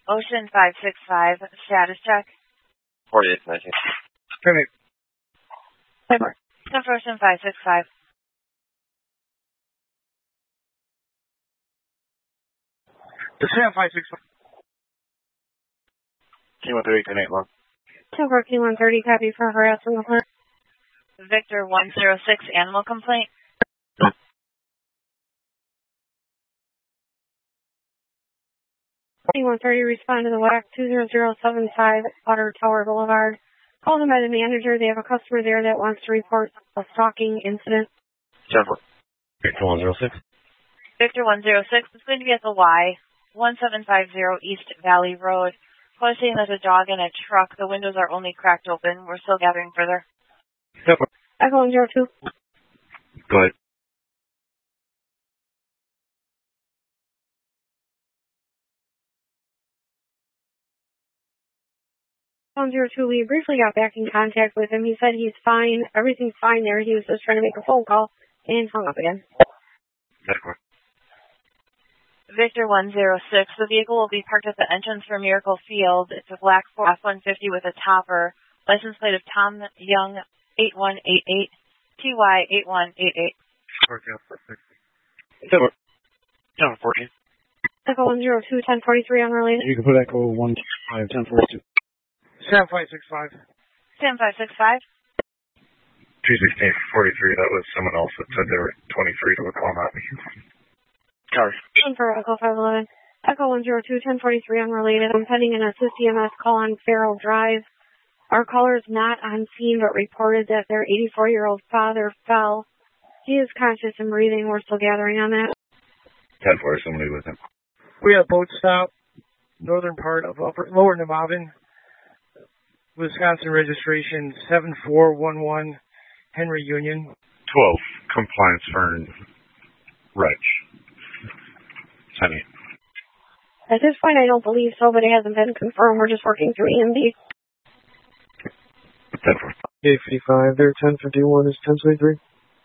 Ocean 565, status check. 4819. Turn it. 10 for Ocean 565. The Sam 565. Q130, 10-8 log. 10 for Q130, copy for harassment alert. Victor 106, animal complaint. Q130, respond to the WAC 20075 Otter Tower Boulevard. Called in by the manager. They have a customer there that wants to report a stalking incident. 10-4. Victor 106. Victor 106 is going to be at the Y, 1750 East Valley Road. Caller saying there's a dog in a truck. The windows are only cracked open. We're still gathering further. 10-4. Echo 102. Go ahead. We briefly got back in contact with him. He said he's fine. Everything's fine there. He was just trying to make a phone call and hung up again. Victor 106. The vehicle will be parked at the entrance for Miracle Field. It's a black Ford F-150 with a topper. License plate of Tom Young 8188. TY 8188. 10-14. Echo 102, 1043 unrelated. You can put Echo 125, 1042. Sam 565. Sam 565. 216, 43. That was someone else that said they were 23 to a call, not me. Cars. 10 for Echo 511. Echo 102, 1043 unrelated. I'm pending an assist EMS call on Farrell Drive. Our caller is not on scene but reported that their 84-year-old father fell. He is conscious and breathing. We're still gathering on that. 10-4, somebody with him. We had a boat stop, northern part of Lower Nemavin, Wisconsin registration 7411 Henry Union. 12, compliance for Reg. Sunny. At this point, I don't believe so, but it hasn't been confirmed. We're just working through EMD. 10-4. 855 there, 1051 is 1023.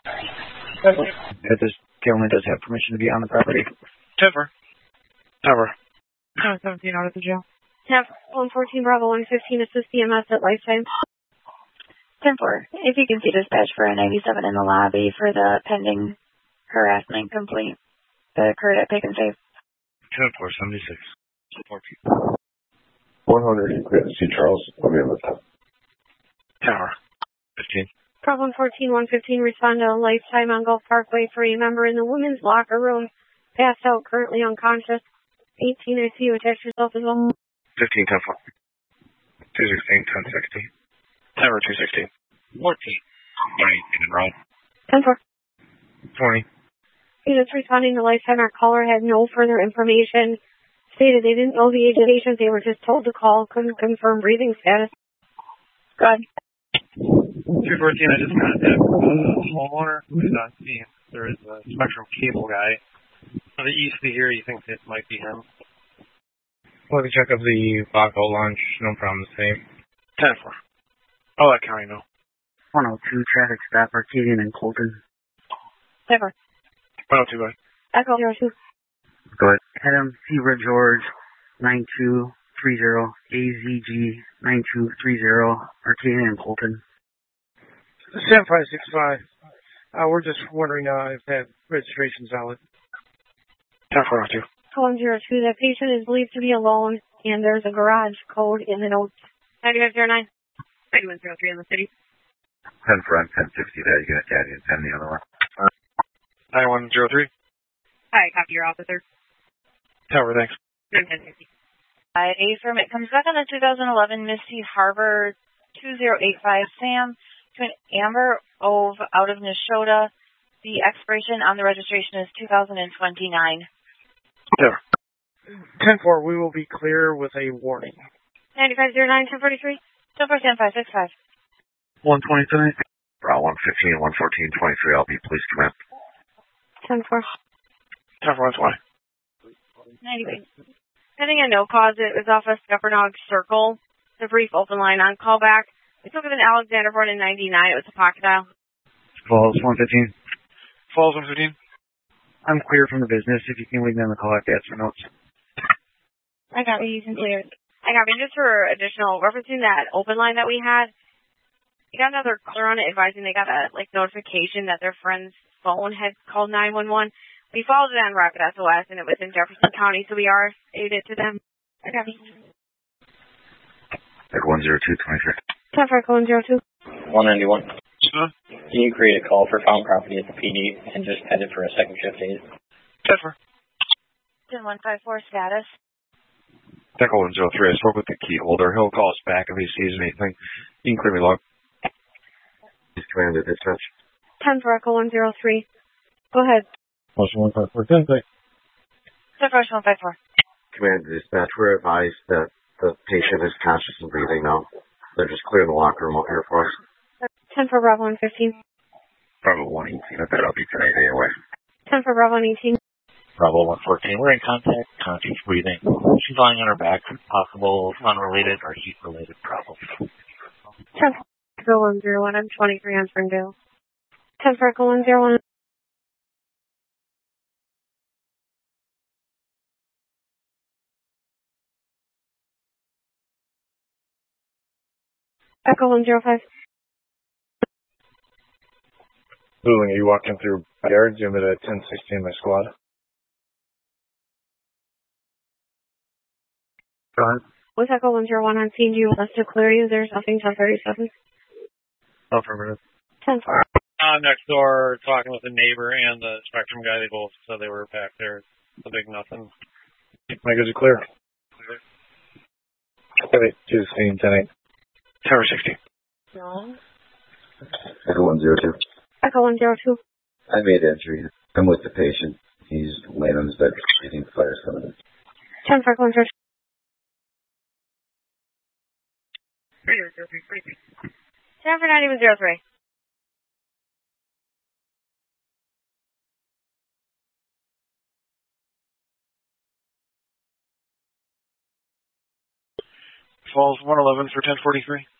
This gentleman does have permission to be on the property. 10-4. 10-4. 17 out of the jail. 114 Bravo 115 assist EMS at Lifetime. 10-4. If you can see dispatch for a 97 in the lobby for the pending harassment complaint that occurred at Pick and Save. 10-4, 76. 100, see Charles. Let me on the top. Tower. 15. Problem 14 115, respond to Lifetime on Gulf Parkway for a member in the women's locker room. Passed out, currently unconscious. 18 ICU, attach yourself as well. 15, 10-4. 216, 1060. Tower 216. 14. 20, in Rod. 10-4. 20. Units responding to Lifetime, our caller had no further information. Stated they didn't know the age of the patient. They were just told to call. Couldn't confirm breathing status. Go ahead. 214, I just contacted the homeowner who's not seeing. There is a Spectrum cable guy on the east of here. He thinks it might be him. Let me check up the Baco launch. No problem, same. 10-4. Oh, that county, no. 102 traffic stop, Arcadian and Colton. 10-4. 102, go ahead. Echo 02. Go ahead. Adam Zebra George 9230 AZG 9230 Arcadian and Colton. Sam 565. We're just wondering if that registration's valid. 10-4, 02. 102. That patient is believed to be alone, and there's a garage code in the notes. 9509. 9103 in the city. 10 for 1060 there. You got Daddy and 10 the other one. 9103. Hi, copy your officer. Tower, thanks. 1060. Affirm. It comes back on the 2011 Misty Harbor 2085 Sam to an Amber Ove out of Neshota. The expiration on the registration is 2029. Tower. 10-4, we will be clear with a warning. 9509, 1043. 10-4, 10-5, 65. 123. Bravo 115, 114, 23. I'll be police command. 10-4. 10-4, 20. 90. Pending a no cause, it was off of Scuppernong Circle. It's a brief open line on callback. We took it in Alexander Board in 99. It was a pocket dial. Falls 115. Falls 115. I'm clear from the business. If you can leave me on the call, I have to ask for notes. I got you and cleared. I got me. Just for additional referencing that open line that we had, we got another caller on it advising they got a notification that their friend's phone had called 911. We followed it on Rapid SOS and it was in Jefferson County, so we are aided to them. I got you. Like 10223. 10 for Echo 102. 191. Can you create a call for found property at the PD and just head it for a second shift aid? Jennifer. 10154 status. Echo 103, I spoke with the key holder. He'll call us back if he sees anything. You can clear me log. He's command to dispatch. 10 for Echo 103. Go ahead. Motion 154. 10 Separation 154. Command to dispatch. We're advised that the patient is conscious and breathing now. They're just clearing the locker room up here for us. 10 for Bravo 115. Bravo 118. I bet I'll be tonight anyway. 10 for Bravo 118. Bravo 114. We're in contact. Conscious breathing. She's lying on her back. Possible unrelated or heat-related problems. 10 for Echo 101. I'm 23 on Springdale. 10 for Echo 101. Echo 105. Luling, are you walking through yards? You at a 1016, my squad. Go ahead. With Echo 101 on scene, do you want us to clear you? There's nothing till 37. Affirmative. 10 for. I'm next door talking with the neighbor and the Spectrum guy. They both said they were back there. It's a big nothing. Mike, is it clear? Okay, to the scene, 10-8. Tower 60. No. Echo 102. Echo 102. I made entry. I'm with the patient. He's laying on his bed, breathing fire summon. 10 for Echo 102. 10 for 9103. Falls 111 for 1043.